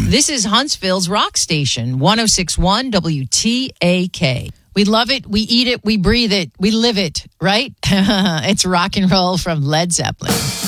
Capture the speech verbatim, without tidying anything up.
This is Huntsville's rock station, one oh six point one W T A K. We love it, we eat it, we breathe it, we live it, right? It's rock and roll from Led Zeppelin.